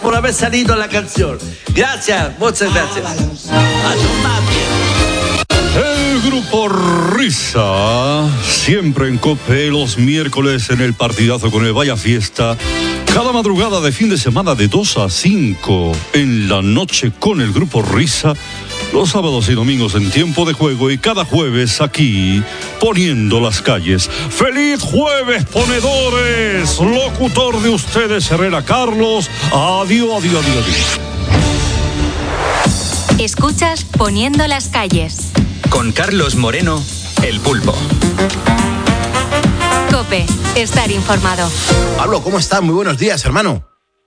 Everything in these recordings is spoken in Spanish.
por haber salido la canción. Gracias, muchas gracias. El Grupo Risa, siempre en COPE, los miércoles en el partidazo con el Vaya Fiesta, cada madrugada de fin de semana de 2 a 5 en la noche con el Grupo Risa, los sábados y domingos en tiempo de juego y cada jueves aquí, poniendo las calles. ¡Feliz jueves, ponedores! Locutor de ustedes, Herrera Carlos. Adiós. Escuchas Poniendo las calles. Con Carlos Moreno, El Pulpo. COPE, estar informado. Pablo, ¿cómo estás? Muy buenos días, hermano.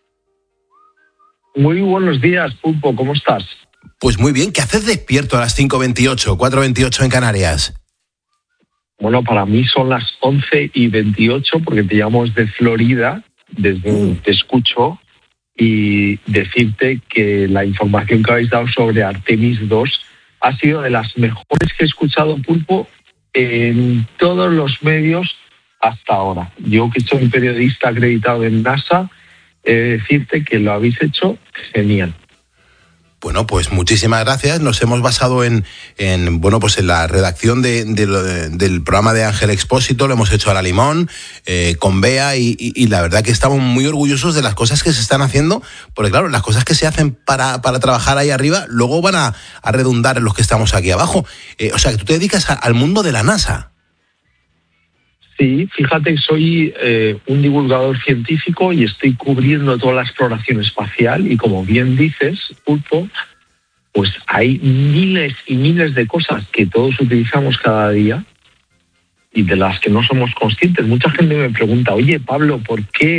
Muy buenos días, Pulpo, ¿cómo estás? Pues muy bien, ¿qué haces despierto a las 5:28, 4:28 en Canarias? Bueno, para mí son las 11:28 porque te llamo desde Florida, desde donde te escucho, y decirte que la información que habéis dado sobre Artemis 2 ha sido de las mejores que he escuchado, Pulpo, en todos los medios hasta ahora. Yo, que soy un periodista acreditado en NASA, he de decirte que lo habéis hecho genial. Bueno, pues muchísimas gracias. Nos hemos basado en la redacción del programa de Ángel Expósito, lo hemos hecho a la limón, con Bea, y la verdad que estamos muy orgullosos de las cosas que se están haciendo, porque claro, las cosas que se hacen para trabajar ahí arriba, luego van a redundar en los que estamos aquí abajo. O sea, que tú te dedicas al mundo de la NASA. Sí, fíjate que soy un divulgador científico y estoy cubriendo toda la exploración espacial y, como bien dices, Pulpo, pues hay miles y miles de cosas que todos utilizamos cada día y de las que no somos conscientes. Mucha gente me pregunta, oye, Pablo, ¿por qué